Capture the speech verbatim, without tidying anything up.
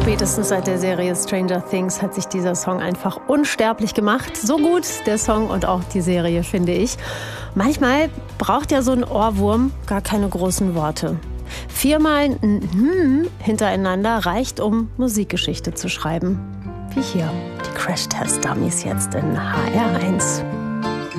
Spätestens seit der Serie Stranger Things hat sich dieser Song einfach unsterblich gemacht. So gut, der Song und auch die Serie, finde ich. Manchmal braucht ja so ein Ohrwurm gar keine großen Worte. Viermal ein Hm hintereinander reicht, um Musikgeschichte zu schreiben. Wie hier, die Crash-Test-Dummies jetzt in H R eins.